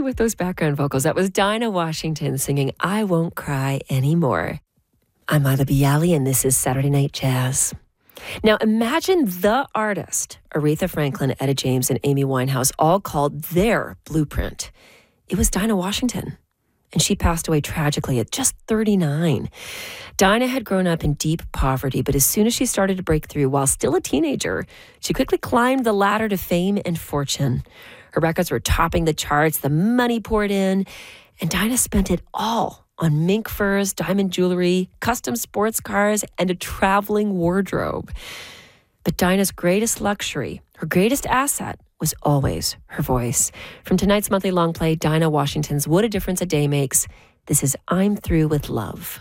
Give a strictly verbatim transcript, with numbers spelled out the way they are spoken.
with those background vocals. That was Dinah Washington singing I Won't Cry Anymore. I'm Ila Bialy, and this is Saturday Night Jazz. Now, imagine the artist, Aretha Franklin, Etta James, and Amy Winehouse, all called their blueprint. It was Dinah Washington, and she passed away tragically at just thirty-nine. Dinah had grown up in deep poverty, but as soon as she started to break through while still a teenager, she quickly climbed the ladder to fame and fortune. Her records were topping the charts, the money poured in, and Dinah spent it all on mink furs, diamond jewelry, custom sports cars, and a traveling wardrobe. But Dinah's greatest luxury, her greatest asset, was always her voice. From tonight's monthly long play, Dinah Washington's What a Difference a Day Makes, this is I'm Through with Love.